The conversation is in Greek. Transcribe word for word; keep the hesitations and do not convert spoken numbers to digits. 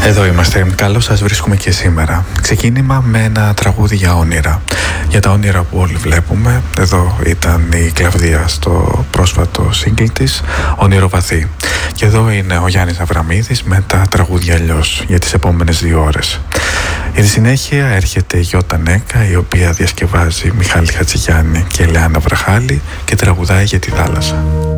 Εδώ είμαστε. Καλώς σας βρίσκουμε και σήμερα. Ξεκίνημα με ένα τραγούδι για όνειρα. Για τα όνειρα που όλοι βλέπουμε. Εδώ ήταν η Κλαβδία στο πρόσφατο σύγκλι της, Όνειρο Βαθύ. Και εδώ είναι ο Γιάννης Αβραμίδης με τα τραγούδια αλλιώς για τις επόμενες δύο ώρες. Για τη συνέχεια έρχεται η Γιώτα Νέκα, η οποία διασκευάζει Μιχάλη Χατζηγιάννη και Λεάννα Βραχάλη και τραγουδάει για τη θάλασσα.